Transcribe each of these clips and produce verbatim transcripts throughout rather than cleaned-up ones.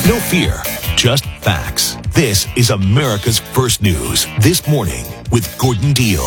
No fear, just facts. This is America's First News This Morning with Gordon Deal.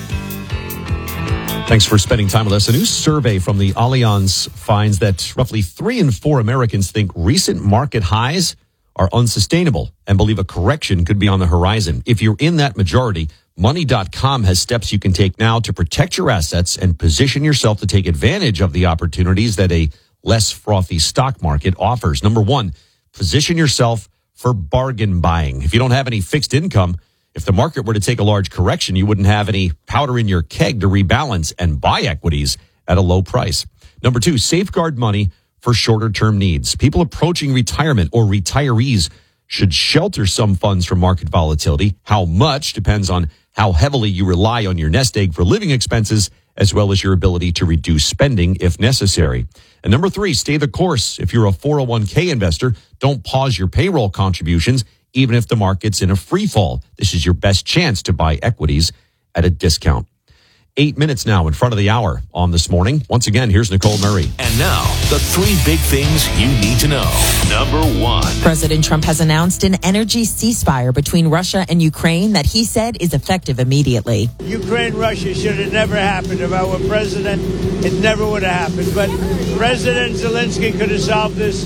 Thanks for spending time with us. A new survey from the Allianz finds that roughly three in four Americans think recent market highs are unsustainable and believe a correction could be on the horizon. If you're in that majority, Money dot com has steps you can take now to protect your assets and position yourself to take advantage of the opportunities that a less frothy stock market offers. Number one, position yourself for bargain buying. If you don't have any fixed income, if the market were to take a large correction, you wouldn't have any powder in your keg to rebalance and buy equities at a low price. Number two, safeguard money for shorter term needs. People approaching retirement or retirees should shelter some funds from market volatility. How much depends on how heavily you rely on your nest egg for living expenses, as well as your ability to reduce spending if necessary. And number three, stay the course. If you're a four oh one k investor, don't pause your payroll contributions, even if the market's in a free fall. This is your best chance to buy equities at a discount. Eight minutes now in front of the hour on This Morning. Once again, here's Nicole Murray. And now, the three big things you need to know. Number one. President Trump has announced an energy ceasefire between Russia and Ukraine that he said is effective immediately. Ukraine-Russia should have never happened. If I were president, it never would have happened. But President Zelensky could have solved this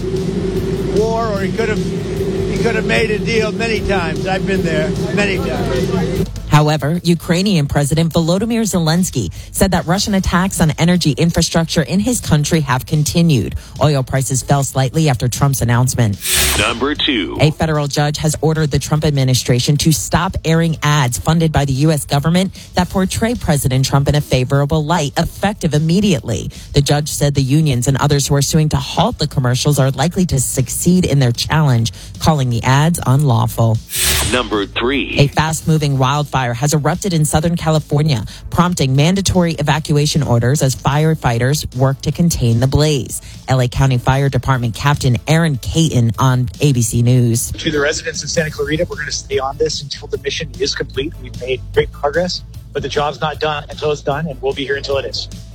war, or he could have he could have made a deal many times. I've been there many times. However, Ukrainian President Volodymyr Zelensky said that Russian attacks on energy infrastructure in his country have continued. Oil prices fell slightly after Trump's announcement. Number two. A federal judge has ordered the Trump administration to stop airing ads funded by the U S government that portray President Trump in a favorable light, effective immediately. The judge said the unions and others who are suing to halt the commercials are likely to succeed in their challenge, calling the ads unlawful. Number three. A fast-moving wildfire has erupted in Southern California, prompting mandatory evacuation orders as firefighters work to contain the blaze. L A County Fire Department Captain Aaron Caton on A B C News. To the residents of Santa Clarita, we're going to stay on this until the mission is complete. We've made great progress, but the job's not done until it's done, and we'll be here until it is.